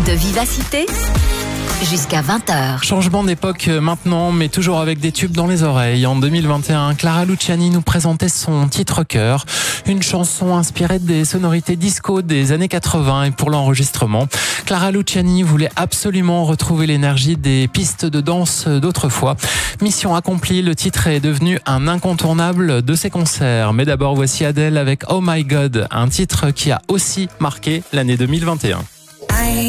de vivacité jusqu'à 20h. Changement d'époque maintenant, mais toujours avec des tubes dans les oreilles. En 2021, Clara Luciani nous présentait son titre cœur, une chanson inspirée des sonorités disco des années 80. Et pour l'enregistrement, Clara Luciani voulait absolument retrouver l'énergie des pistes de danse d'autrefois. Mission accomplie, le titre est devenu un incontournable de ses concerts. Mais d'abord, voici Adele avec Oh My God, un titre qui a aussi marqué l'année 2021.